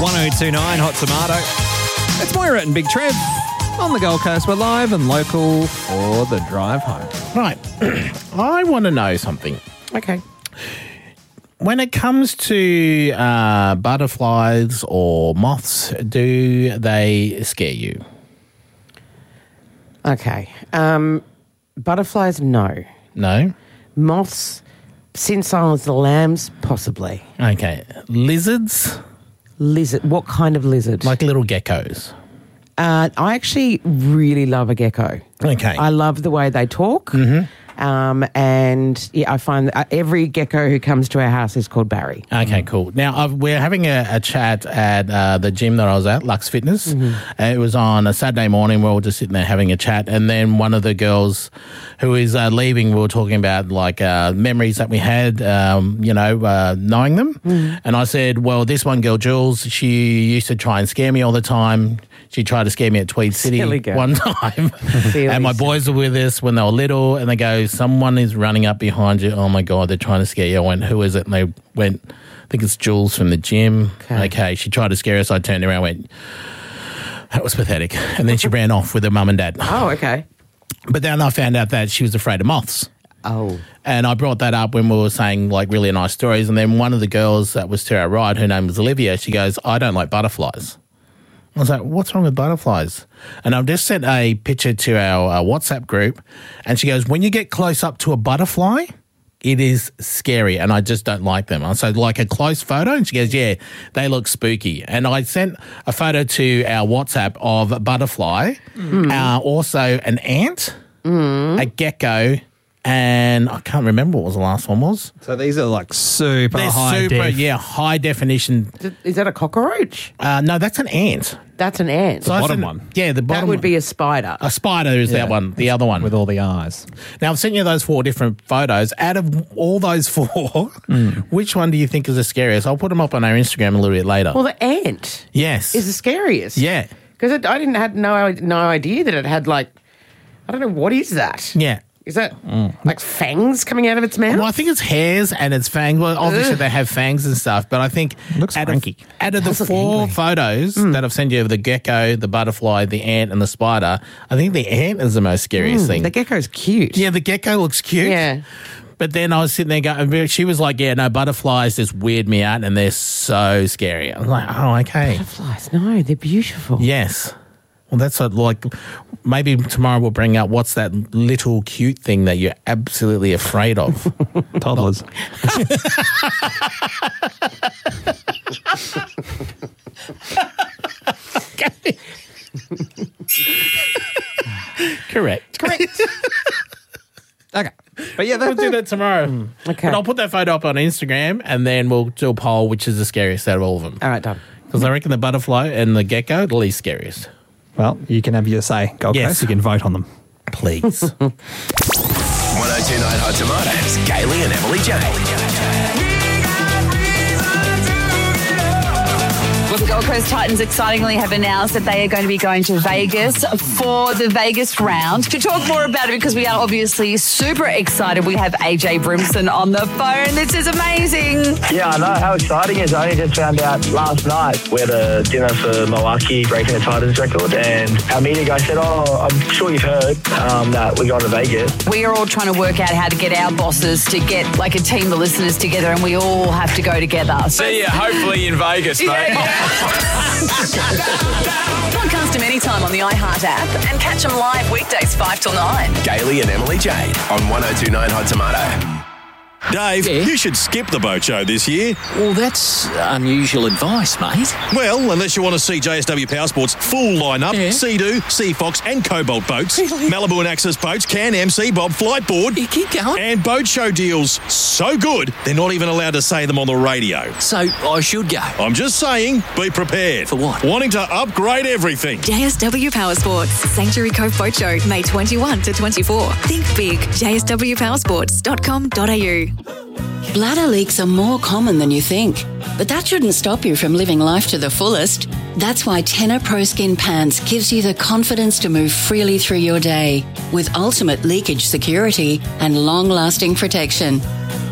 1029 Hot Tomato. It's Moira and Big Trev on the Gold Coast. We're live and local for the drive home. Right. I want to know something. Okay. When it comes to butterflies or moths, do they scare you? Okay. Butterflies, no. No? Moths, since I was the lambs, possibly. Okay. Lizards? Lizard. What kind of lizard? Like little geckos. I actually really love a gecko. Okay. I love the way they talk. Mm-hmm. And yeah, I find that every gecko who comes to our house is called Barry. Okay, cool. Now, we're having a chat at the gym that I was at, Lux Fitness. Mm-hmm. It was on a Saturday morning. We were all just sitting there having a chat. And then one of the girls who is leaving, we were talking about like memories that we had, knowing them. Mm-hmm. And I said, well, this one girl, Jules, she used to try and scare me all the time. She tried to scare me at Tweed City one time. And my boys were with us when they were little, and they go, someone is running up behind you. Oh, my God, they're trying to scare you. I went, who is it? And they went, I think it's Jules from the gym. Okay. She tried to scare us. I turned around and went, that was pathetic. And then she ran off with her mum and dad. Oh, okay. But then I found out that she was afraid of moths. Oh. And I brought that up when we were saying like really nice stories. And then one of the girls that was to our right, her name was Olivia, she goes, I don't like butterflies. I was like, what's wrong with butterflies? And I've just sent a picture to our WhatsApp group, and she goes, when you get close up to a butterfly, it is scary, and I just don't like them. I said, like a close photo? And she goes, yeah, they look spooky. And I sent a photo to our WhatsApp of a butterfly, also an ant, a gecko, and I can't remember what was the last one was. So these are like super high def. Yeah, high definition. Is that a cockroach? No, that's an ant. That's an ant. So I bottom sent- one. Yeah, the bottom That would one. be a spider. A spider is that one, the other one. With all the eyes. Now, I've sent you those 4 different photos. Out of all those 4, which one do you think is the scariest? I'll put them up on our Instagram a little bit later. Well, the ant Yes. is the scariest. Yeah. Because I didn't have no idea that it had like, I don't know, what is that? Yeah. Is that like fangs coming out of its mouth? Well, I think it's hairs and it's fangs. Well, obviously they have fangs and stuff, but I think Looks franky. out of the Does look 4 angry. photos that I've sent you of the gecko, the butterfly, the ant, and the spider, I think the ant is the most scariest thing. The gecko's cute. Yeah, the gecko looks cute. Yeah. But then I was sitting there going, she was like, yeah, no, butterflies just weird me out and they're so scary. I was like, oh, okay. Butterflies, no, they're beautiful. Yes. Well, that's like maybe tomorrow we'll bring up what's that little cute thing that you're absolutely afraid of. Toddlers. Correct. Okay. But yeah, We'll do that tomorrow. Okay. But I'll put that photo up on Instagram and then we'll do a poll which is the scariest out of all of them. All right, done. Because I reckon the butterfly and the gecko, the least scariest. Well, you can have your say. Gold Yes. Coast, you can vote on them. Please. 1029 Hot Tomatoes, Gailey and Emily Jane. Well, the Gold Coast Titans excitingly have announced that they are going to be going to Vegas for the Vegas round. To talk more about it, because we are obviously super excited, we have AJ Brimson on the phone. This is amazing. Yeah, I know. How exciting is it? I only just found out last night. We had a dinner for Milwaukee, breaking the Titans record, and our media guy said, I'm sure you've heard that we're going to Vegas. We are all trying to work out how to get our bosses to get like a team of listeners together, and we all have to go together. See ya, hopefully in Vegas, mate. Podcast them anytime on the iHeart app and catch them live weekdays 5 till 9. Gailey and Emily Jade on 1029 Hot Tomato. Dave, you should skip the boat show this year. Well, that's unusual advice, mate. Well, unless you want to see JSW Power Sports' full lineup, Sea-Doo, Sea Fox and Cobalt boats, Malibu and Axis boats, Can-Am, Sea-Bob, Flightboard, You keep going. and boat show deals so good, they're not even allowed to say them on the radio. So I should go. I'm just saying, be prepared. For what? Wanting to upgrade everything. JSW Power Sports, Sanctuary Cove Boat Show, May 21 to 24. Think big, jswpowersports.com.au. Bladder leaks are more common than you think, but that shouldn't stop you from living life to the fullest. That's why Tenor Pro Skin Pants gives you the confidence to move freely through your day with ultimate leakage security and long-lasting protection.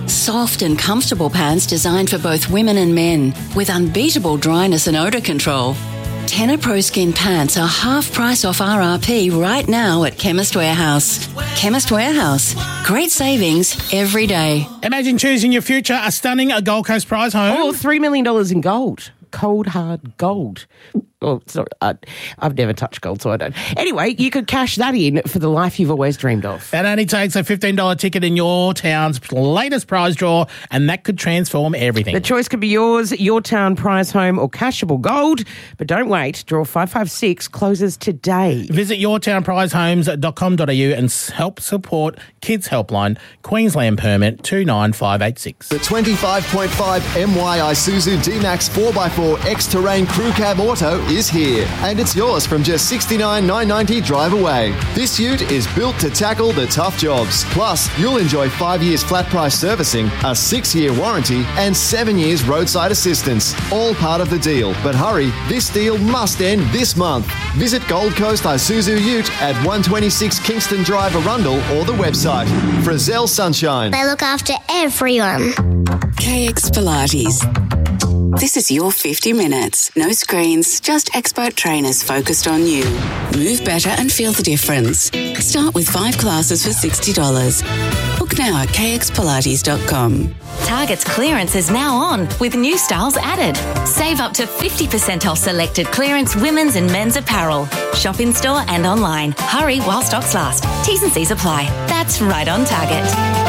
Soft and comfortable pants designed for both women and men with unbeatable dryness and odour control. Tenor Pro Skin pants are half price off RRP right now at Chemist Warehouse. Chemist Warehouse. Great savings every day. Imagine choosing your future, a stunning Gold Coast prize home. Oh, $3 million in gold. Cold, hard gold. Oh, sorry, I've never touched gold, so I don't. Anyway, you could cash that in for the life you've always dreamed of. That only takes a $15 ticket in your town's latest prize draw, and that could transform everything. The choice could be yours, your town prize home or cashable gold. But don't wait. Draw 556 closes today. Visit yourtownprizehomes.com.au and help support Kids Helpline, Queensland Permit 29586. The 25.5 MY Isuzu D-Max 4x4 X-Terrain Crew Cab Auto is here, and it's yours from just $69,990 drive away. This ute is built to tackle the tough jobs. Plus, you'll enjoy 5 years flat price servicing, a 6-year warranty, and 7 years roadside assistance. All part of the deal. But hurry, this deal must end this month. Visit Gold Coast Isuzu Ute at 126 Kingston Drive, Arundel, or the website. Frizzell Sunshine. They look after everyone. KX Pilates. This is your 50 minutes. No screens, just expert trainers focused on you. Move better and feel the difference. Start with 5 classes for $60. Book now at kxpilates.com. Target's clearance is now on with new styles added. Save up to 50% off selected clearance women's and men's apparel. Shop in store and online. Hurry while stocks last. T's and C's apply. That's right on Target.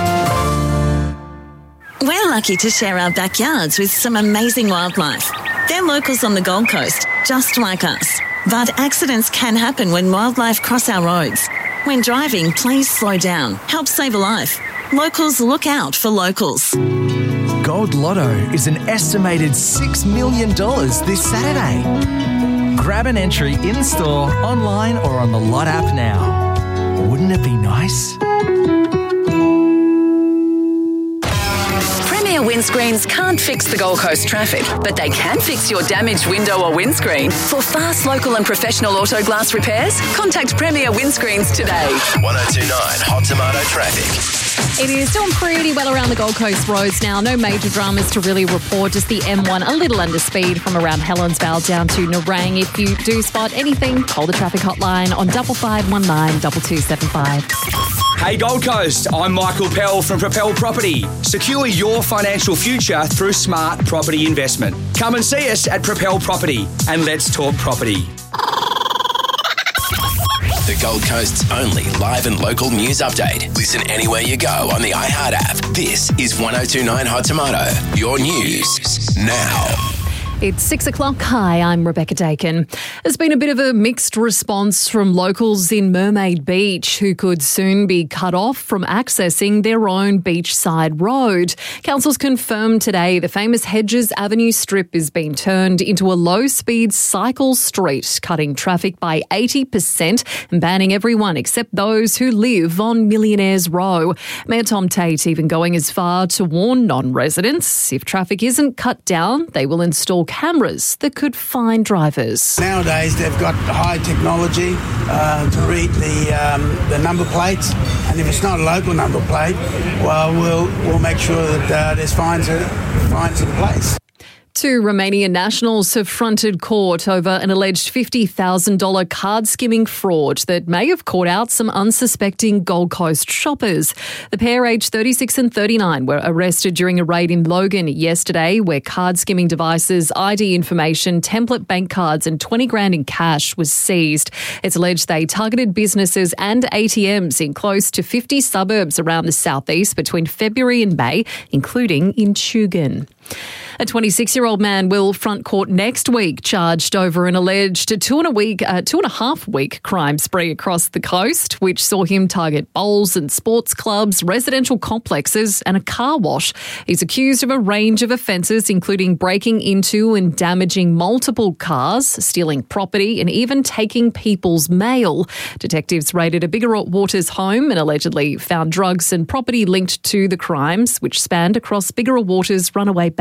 We're lucky to share our backyards with some amazing wildlife. They're locals on the Gold Coast, just like us. But accidents can happen when wildlife cross our roads. When driving, please slow down. Help save a life. Locals look out for locals. Gold Lotto is an estimated $6 million this Saturday. Grab an entry in-store, online or on the Lot app now. Wouldn't it be nice? Premier Windscreens can't fix the Gold Coast traffic, but they can fix your damaged window or windscreen. For fast, local and professional auto glass repairs, contact Premier Windscreens today. 1029 Hot Tomato Traffic. It is doing pretty well around the Gold Coast roads now. No major dramas to really report. Just the M1 a little under speed from around Helensvale down to Nerang. If you do spot anything, call the traffic hotline on 5519 2275. Hey Gold Coast, I'm Michael Pell from Propel Property. Secure your financial future through smart property investment. Come and see us at Propel Property and let's talk property. The Gold Coast's only live and local news update. Listen anywhere you go on the iHeart app. This is 1029 Hot Tomato. Your news now. It's 6 o'clock. Hi, I'm Rebecca Dakin. There's been a bit of a mixed response from locals in Mermaid Beach who could soon be cut off from accessing their own beachside road. Council's confirmed today the famous Hedges Avenue strip is being turned into a low-speed cycle street, cutting traffic by 80% and banning everyone except those who live on Millionaires Row. Mayor Tom Tate even going as far to warn non-residents if traffic isn't cut down, they will install cameras that could find drivers. Nowadays, they've got high technology to read the number plates, and if it's not a local number plate, well, we'll make sure that there's fines in place. Two Romanian nationals have fronted court over an alleged $50,000 card skimming fraud that may have caught out some unsuspecting Gold Coast shoppers. The pair, aged 36 and 39, were arrested during a raid in Logan yesterday where card skimming devices, ID information, template bank cards and $20,000 in cash was seized. It's alleged they targeted businesses and ATMs in close to 50 suburbs around the southeast between February and May, including in Tugun. A 26-year-old man will front court next week, charged over an alleged 2.5-week crime spree across the coast, which saw him target bowls and sports clubs, residential complexes and a car wash. He's accused of a range of offences, including breaking into and damaging multiple cars, stealing property and even taking people's mail. Detectives raided a Bigger Waters home and allegedly found drugs and property linked to the crimes, which spanned across Bigger Waters, Runaway Bay and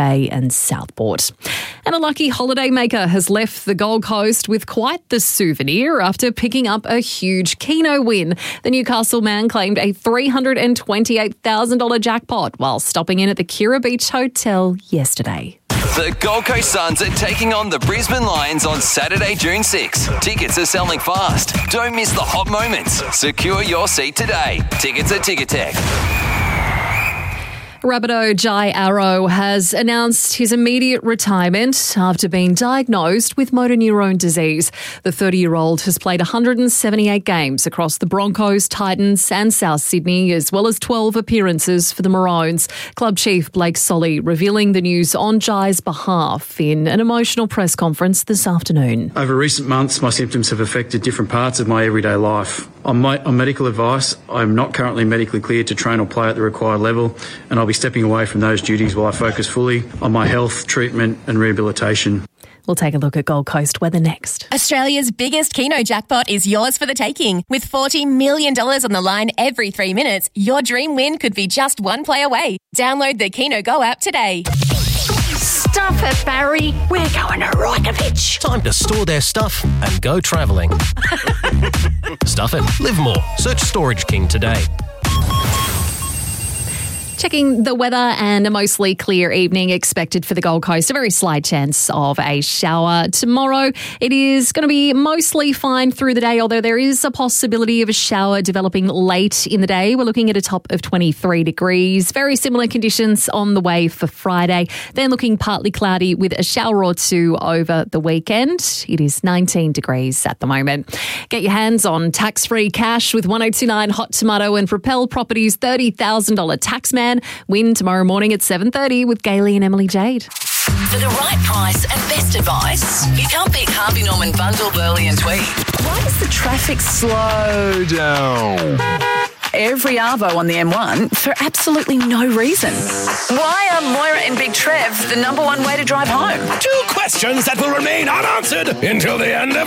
and Southport. And a lucky holidaymaker has left the Gold Coast with quite the souvenir after picking up a huge Keno win. The Newcastle man claimed a $328,000 jackpot while stopping in at the Kira Beach Hotel yesterday. The Gold Coast Suns are taking on the Brisbane Lions on Saturday, June 6. Tickets are selling fast. Don't miss the hot moments. Secure your seat today. Tickets at Ticketek. Rabbitoh Jai Arrow has announced his immediate retirement after being diagnosed with motor neurone disease. The 30-year-old has played 178 games across the Broncos, Titans and South Sydney, as well as 12 appearances for the Maroons. Club chief Blake Solly revealing the news on Jai's behalf in an emotional press conference this afternoon. Over recent months, my symptoms have affected different parts of my everyday life. On medical advice, I'm not currently medically cleared to train or play at the required level, and I'll be stepping away from those duties while I focus fully on my health, treatment and rehabilitation. We'll take a look at Gold Coast weather next. Australia's biggest Keno jackpot is yours for the taking. With $40 million on the line every 3 minutes, your dream win could be just one play away. Download the Keno Go app today. Stuff it, Barry. We're going to Reykjavik. Time to store their stuff and go travelling. Stuff it. Live more. Search Storage King today. Checking the weather, and a mostly clear evening expected for the Gold Coast. A very slight chance of a shower tomorrow. It is going to be mostly fine through the day, although there is a possibility of a shower developing late in the day. We're looking at a top of 23 degrees. Very similar conditions on the way for Friday. Then looking partly cloudy with a shower or two over the weekend. It is 19 degrees at the moment. Get your hands on tax-free cash with 1029 Hot Tomato and Propel Properties $30,000 Taxman. Win tomorrow morning at 7:30 with Gailey and Emily Jade. For the right price and best advice, you can't beat Harvey Norman Bundle, Burley and Tweed. Why does the traffic slow down? Every Arvo on the M1 for absolutely no reason. Why are Moira and Big Trev the number one way to drive home? 2 questions that will remain unanswered until the end of